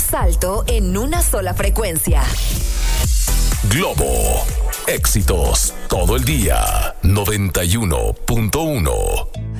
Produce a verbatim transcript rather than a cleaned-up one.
salto en una sola frecuencia. Globo. Éxitos todo el día. noventa y uno punto uno.